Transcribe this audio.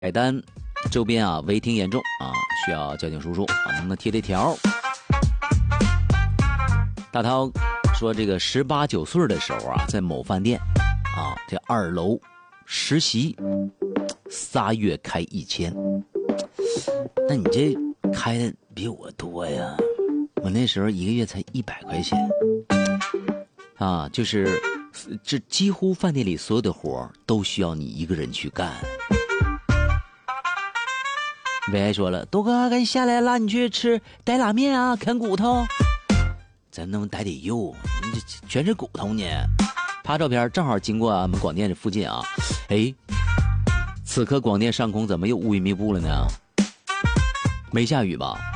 改单周边啊违停严重啊，需要交警叔叔啊，能不能贴条？大涛说，这个18、19岁的时候啊，在某饭店啊，这2楼实习，3月开1000，那你这开的比我多呀？我那时候1个月才100块钱啊，就是这几乎饭店里所有的活都需要你一个人去干。伟爱说了，多哥赶紧下来，拉你去吃带拉面啊，啃骨头。咱能逮点肉，你这全是骨头呢。拍照片正好经过俺们广电这附近啊，哎，此刻广电上空怎么又乌云密布了呢？没下雨吧？